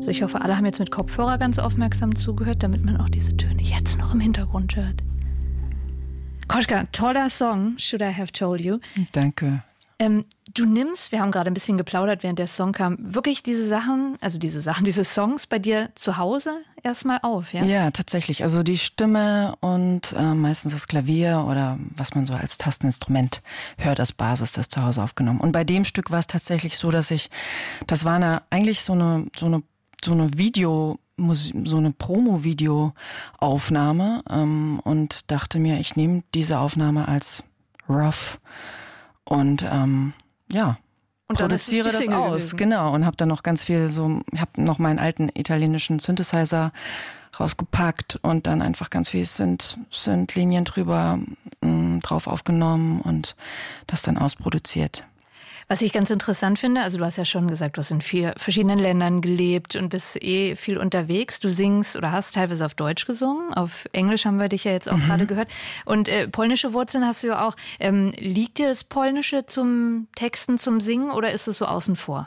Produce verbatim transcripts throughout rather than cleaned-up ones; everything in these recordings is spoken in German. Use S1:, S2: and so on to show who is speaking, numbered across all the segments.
S1: Also ich hoffe, alle haben jetzt mit Kopfhörer ganz aufmerksam zugehört, damit man auch diese Töne jetzt noch im Hintergrund hört. Koschka, toller Song, Should I Have Told You.
S2: Danke.
S1: Ähm, du nimmst, wir haben gerade ein bisschen geplaudert, während der Song kam, wirklich diese Sachen, also diese Sachen, diese Songs bei dir zu Hause erstmal auf, ja?
S2: Ja, tatsächlich. Also die Stimme und äh, meistens das Klavier oder was man so als Tasteninstrument hört als Basis, das zu Hause aufgenommen. Und bei dem Stück war es tatsächlich so, dass ich, das war eine, eigentlich so eine, so eine, so eine Video, so eine Promo-Video-Aufnahme ähm, und dachte mir, ich nehme diese Aufnahme als rough und ähm, ja, und produziere das aus, gewesen. Genau, und habe dann noch ganz viel so, habe noch meinen alten italienischen Synthesizer rausgepackt und dann einfach ganz viel Synth, Synth-Linien drüber mh, drauf aufgenommen und das dann ausproduziert.
S1: Was ich ganz interessant finde, also du hast ja schon gesagt, du hast in vier verschiedenen Ländern gelebt und bist eh viel unterwegs. Du singst oder hast teilweise auf Deutsch gesungen, auf Englisch haben wir dich ja jetzt auch mhm. gerade gehört. Und äh, polnische Wurzeln hast du ja auch. Ähm, liegt dir das Polnische zum Texten, zum Singen oder ist es so außen vor?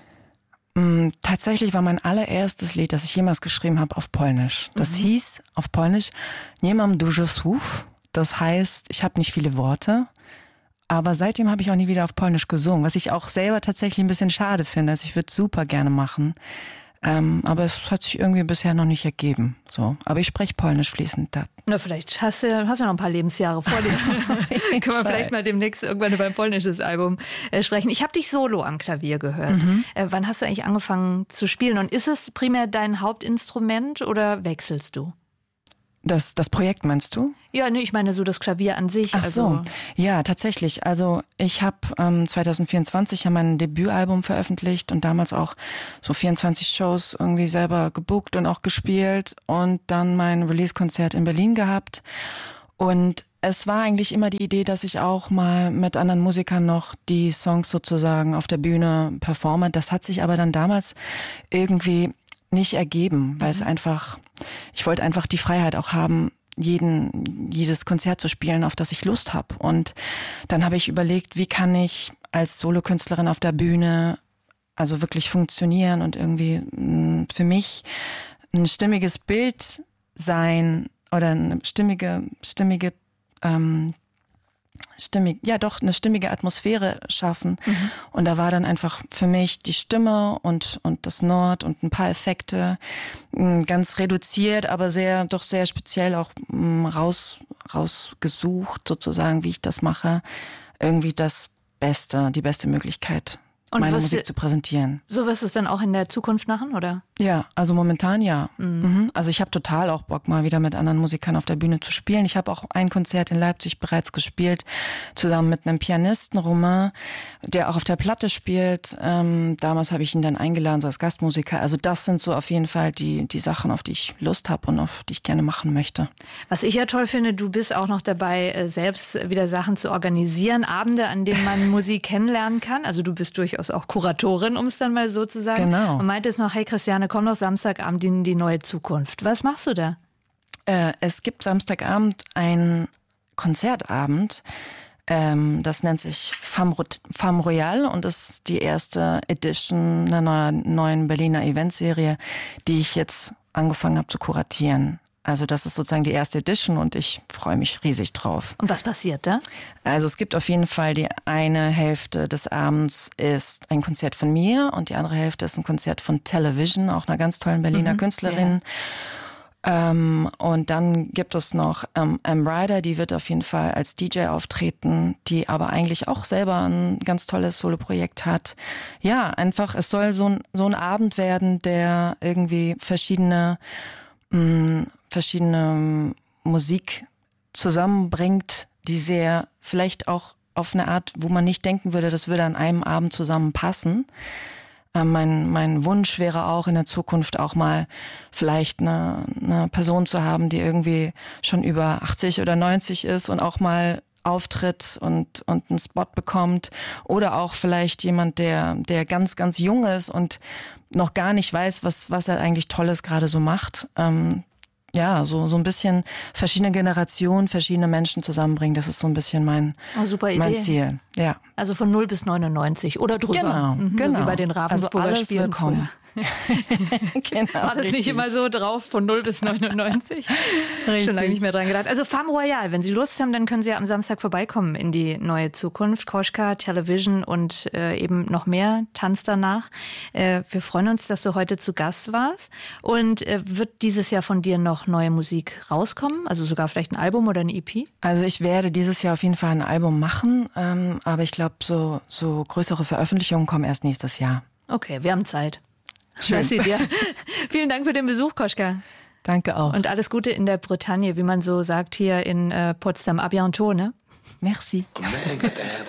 S2: Mm, tatsächlich war mein allererstes Lied, das ich jemals geschrieben habe, auf Polnisch. Das mhm. hieß auf Polnisch Nie mam dużo słów. Das heißt, ich habe nicht viele Worte. Aber seitdem habe ich auch nie wieder auf Polnisch gesungen, was ich auch selber tatsächlich ein bisschen schade finde. Also ich würde es super gerne machen, ähm, aber es hat sich irgendwie bisher noch nicht ergeben. So, aber ich spreche Polnisch fließend. Da.
S1: Na, vielleicht hast du, hast du noch ein paar Lebensjahre vor dir. Können wir vielleicht mal demnächst irgendwann über ein polnisches Album äh, sprechen. Ich habe dich solo am Klavier gehört. Mhm. Äh, wann hast du eigentlich angefangen zu spielen? Und ist es primär dein Hauptinstrument oder wechselst du?
S2: Das, das Projekt meinst du?
S1: Ja, nee, ich meine so das Klavier an sich.
S2: Ach
S1: also.
S2: so, ja, tatsächlich. Also ich habe ähm, zwanzig vierundzwanzig ja mein Debütalbum veröffentlicht und damals auch so vierundzwanzig Shows irgendwie selber gebookt und auch gespielt und dann mein Release-Konzert in Berlin gehabt. Und es war eigentlich immer die Idee, dass ich auch mal mit anderen Musikern noch die Songs sozusagen auf der Bühne performe. Das hat sich aber dann damals irgendwie nicht ergeben, weil es einfach, ich wollte einfach die Freiheit auch haben, jeden, jedes Konzert zu spielen, auf das ich Lust habe. Und dann habe ich überlegt, wie kann ich als Solokünstlerin auf der Bühne also wirklich funktionieren und irgendwie mh, für mich ein stimmiges Bild sein oder eine stimmige, stimmige ähm, stimmig, ja doch, eine stimmige Atmosphäre schaffen. Mhm. Und da war dann einfach für mich die Stimme und, und das Nord und ein paar Effekte ganz reduziert, aber sehr, doch sehr speziell auch raus, rausgesucht sozusagen, wie ich das mache. Irgendwie das Beste, die beste Möglichkeit, und meine Musik du, zu präsentieren.
S1: So wirst du es dann auch in der Zukunft machen, oder?
S2: Ja, also momentan ja. Mhm. Mhm. Also ich habe total auch Bock, mal wieder mit anderen Musikern auf der Bühne zu spielen. Ich habe auch ein Konzert in Leipzig bereits gespielt, zusammen mit einem Pianisten, Romain, der auch auf der Platte spielt. Ähm, damals habe ich ihn dann eingeladen, so als Gastmusiker. Also das sind so auf jeden Fall die, die Sachen, auf die ich Lust habe und auf die ich gerne machen möchte.
S1: Was ich ja toll finde, du bist auch noch dabei, selbst wieder Sachen zu organisieren, Abende, an denen man Musik kennenlernen kann. Also du bist durchaus auch Kuratorin, um es dann mal so zu sagen.
S2: Genau.
S1: Und meintest noch, hey Christiane, komm doch Samstagabend in die neue Zukunft. Was machst du da?
S2: Äh, es gibt Samstagabend einen Konzertabend, ähm, das nennt sich Femme, Femme Royale und ist die erste Edition einer neuen, neuen Berliner Eventserie, die ich jetzt angefangen habe zu kuratieren. Also das ist sozusagen die erste Edition und ich freue mich riesig drauf.
S1: Und was passiert da?
S2: Also es gibt auf jeden Fall die eine Hälfte des Abends ist ein Konzert von mir und die andere Hälfte ist ein Konzert von Television, auch einer ganz tollen Berliner mhm, Künstlerin. Ja. Ähm, und dann gibt es noch ähm, M. Ryder, die wird auf jeden Fall als D J auftreten, die aber eigentlich auch selber ein ganz tolles Soloprojekt hat. Ja, einfach, es soll so ein, so ein Abend werden, der irgendwie verschiedene mh, verschiedene Musik zusammenbringt, die sehr vielleicht auch auf eine Art, wo man nicht denken würde, das würde an einem Abend zusammenpassen. Äh, mein, mein Wunsch wäre auch in der Zukunft auch mal vielleicht eine, eine Person zu haben, die irgendwie schon über achtzig oder neunzig ist und auch mal auftritt und, und einen Spot bekommt. Oder auch vielleicht jemand, der, der ganz, ganz jung ist und noch gar nicht weiß, was, was er eigentlich Tolles gerade so macht. Ähm, Ja, so so ein bisschen verschiedene Generationen, verschiedene Menschen zusammenbringen. Das ist so ein bisschen mein,
S1: oh, super Idee.
S2: mein Ziel. Ja.
S1: Also von null bis neunundneunzig oder drüber.
S2: Genau,
S1: mhm,
S2: genau.
S1: So wie bei den Ravensburger
S2: also alles
S1: Spielen
S2: willkommen.
S1: Genau, war das richtig. Nicht immer so drauf, von null bis neunundneunzig? Schon lange nicht mehr dran gedacht. Also Femme Royale, wenn Sie Lust haben, dann können Sie ja am Samstag vorbeikommen in die neue Zukunft. Koschka, Television und äh, eben noch mehr Tanz danach. Äh, wir freuen uns, dass du heute zu Gast warst. Und äh, wird dieses Jahr von dir noch neue Musik rauskommen? Also sogar vielleicht ein Album oder eine E P?
S2: Also ich werde dieses Jahr auf jeden Fall ein Album machen, ähm, aber ich glaube, so, so größere Veröffentlichungen kommen erst nächstes Jahr.
S1: Okay, wir haben Zeit.
S2: Schön.
S1: Merci dir. Vielen Dank für den Besuch, Koschka.
S2: Danke auch.
S1: Und alles Gute in der Bretagne, wie man so sagt hier in äh, Potsdam. À bientôt, ne?
S2: Merci.